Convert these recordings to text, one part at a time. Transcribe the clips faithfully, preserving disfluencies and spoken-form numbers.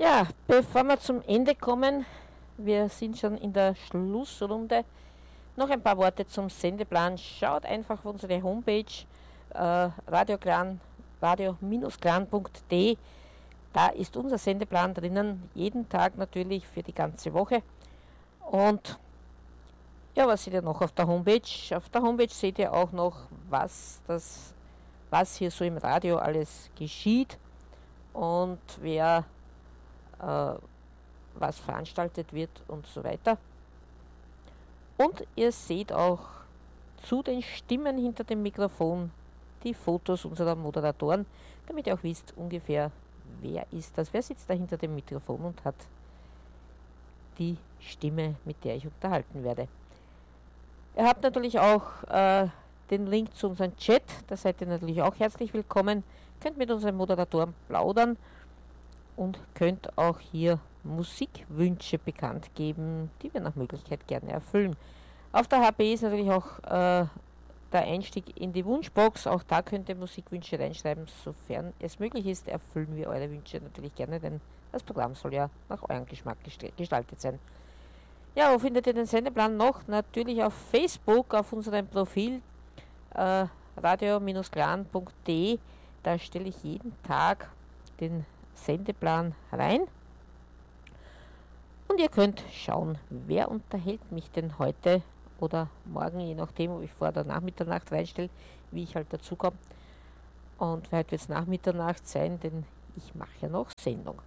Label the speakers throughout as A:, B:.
A: Ja, bevor wir zum Ende kommen, wir sind schon in der Schlussrunde, noch ein paar Worte zum Sendeplan. Schaut einfach auf unsere Homepage äh, radioklan, radio-klan punkt de. Da ist unser Sendeplan drinnen, jeden Tag natürlich für die ganze Woche. Und ja, was seht ihr noch auf der Homepage? Auf der Homepage seht ihr auch noch, was, das, was hier so im Radio alles geschieht und wer äh, was veranstaltet wird und so weiter. Und ihr seht auch zu den Stimmen hinter dem Mikrofon die Fotos unserer Moderatoren, damit ihr auch wisst ungefähr, wer ist das, wer sitzt da hinter dem Mikrofon und hat die Stimme, mit der ich unterhalten werde. Ihr habt natürlich auch äh, den Link zu unserem Chat, da seid ihr natürlich auch herzlich willkommen, könnt mit unseren Moderatoren plaudern und könnt auch hier Musikwünsche bekannt geben, die wir nach Möglichkeit gerne erfüllen. Auf der H P ist natürlich auch äh, der Einstieg in die Wunschbox, auch da könnt ihr Musikwünsche reinschreiben, sofern es möglich ist, erfüllen wir eure Wünsche natürlich gerne, denn das Programm soll ja nach eurem Geschmack gestaltet sein. Ja, wo findet ihr den Sendeplan noch? Natürlich auf Facebook, auf unserem Profil äh, radio-klan punkt de. Da stelle ich jeden Tag den Sendeplan rein. Und ihr könnt schauen, wer unterhält mich denn heute oder morgen, je nachdem, ob ich vor oder nach Mitternacht reinstelle, wie ich halt dazu komme. Und heute wird es nach Mitternacht sein, denn ich mache ja noch Sendung.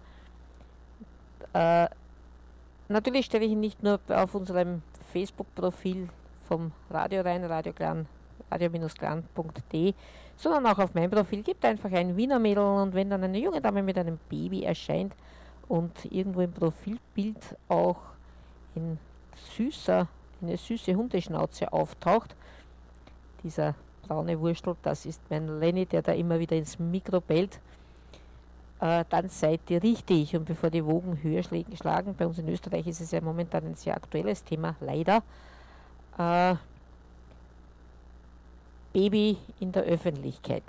A: Äh, Natürlich stelle ich ihn nicht nur auf unserem Facebook-Profil vom Radio rein, radioklan, radio-klan punkt de, sondern auch auf meinem Profil. Gebt einfach ein Wiener Mädel und wenn dann eine junge Dame mit einem Baby erscheint und irgendwo im Profilbild auch ein süßer, eine süße Hundeschnauze auftaucht, dieser braune Wurstel, das ist mein Lenny, der da immer wieder ins Mikro bellt, Äh, dann seid ihr richtig. Und bevor die Wogen höher schlagen, bei uns in Österreich ist es ja momentan ein sehr aktuelles Thema, leider. Äh, Baby in der Öffentlichkeit.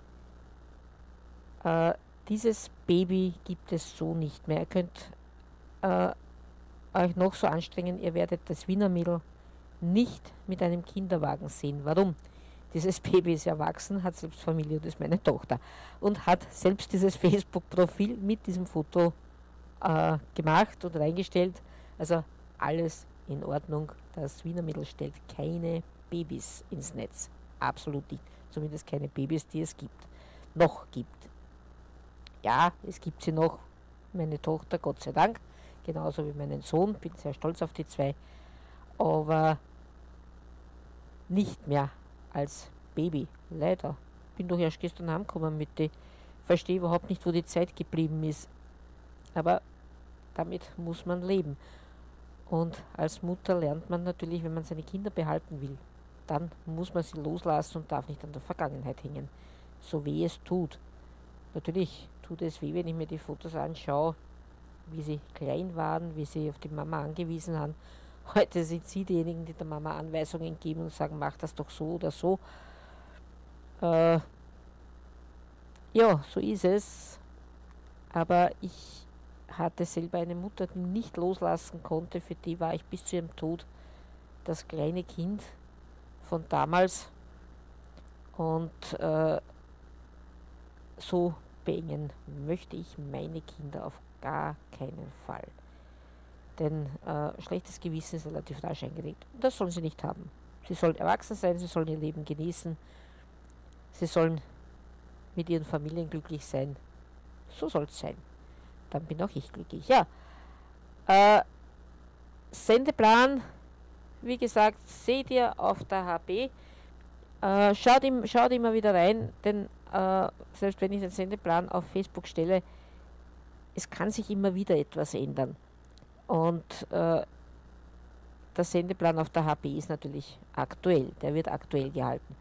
A: Äh, dieses Baby gibt es so nicht mehr. Ihr könnt äh, euch noch so anstrengen, ihr werdet das Wiener Mädel nicht mit einem Kinderwagen sehen. Warum? Dieses Baby ist erwachsen, hat selbst Familie und ist meine Tochter. Und hat selbst dieses Facebook-Profil mit diesem Foto äh, gemacht und reingestellt. Also alles in Ordnung. Das Wiener Mädel stellt keine Babys ins Netz. Absolut nicht. Zumindest keine Babys, die es gibt. Noch gibt. Ja, es gibt sie noch. Meine Tochter, Gott sei Dank. Genauso wie meinen Sohn. Bin sehr stolz auf die zwei. Aber nicht mehr als Baby, leider. Bin doch erst gestern heimgekommen mit die. Verstehe überhaupt nicht, wo die Zeit geblieben ist. Aber damit muss man leben. Und als Mutter lernt man natürlich, wenn man seine Kinder behalten will, dann muss man sie loslassen und darf nicht an der Vergangenheit hängen. So weh es tut. Natürlich tut es weh, wenn ich mir die Fotos anschaue, wie sie klein waren, wie sie auf die Mama angewiesen haben. Heute sind sie diejenigen, die der Mama Anweisungen geben und sagen, mach das doch so oder so. Äh, ja, so ist es. Aber ich hatte selber eine Mutter, die nicht loslassen konnte. Für die war ich bis zu ihrem Tod das kleine Kind von damals. Und äh, so beengen möchte ich meine Kinder auf gar keinen Fall. Denn äh, schlechtes Gewissen ist relativ rasch eingelegt. Und das sollen sie nicht haben. Sie sollen erwachsen sein, sie sollen ihr Leben genießen. Sie sollen mit ihren Familien glücklich sein. So soll es sein. Dann bin auch ich glücklich. Ja, äh, Sendeplan, wie gesagt, seht ihr auf der H P. Äh, schaut, im, schaut immer wieder rein, denn äh, selbst wenn ich den Sendeplan auf Facebook stelle, es kann sich immer wieder etwas ändern. Und äh, der Sendeplan auf der H P ist natürlich aktuell, der wird aktuell gehalten.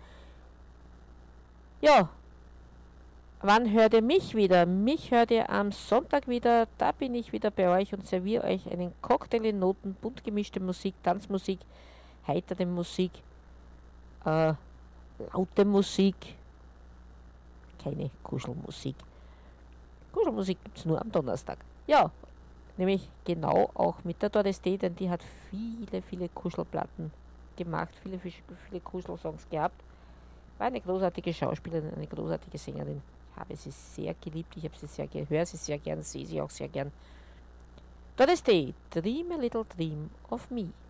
A: Ja, wann hört ihr mich wieder? Mich hört ihr am Sonntag wieder, da bin ich wieder bei euch und serviere euch einen Cocktail in Noten, bunt gemischte Musik, Tanzmusik, heitere Musik, äh, laute Musik, keine Kuschelmusik. Kuschelmusik gibt es nur am Donnerstag. Ja, nämlich genau auch mit der Doris Day, denn die hat viele, viele Kuschelplatten gemacht, viele, viele, viele Kuschelsongs gehabt. War eine großartige Schauspielerin, eine großartige Sängerin. Ich habe sie sehr geliebt, ich habe sie sehr gehört, höre sie sehr gern, sehe sie auch sehr gern. Doris Day, Dream a Little Dream of Me.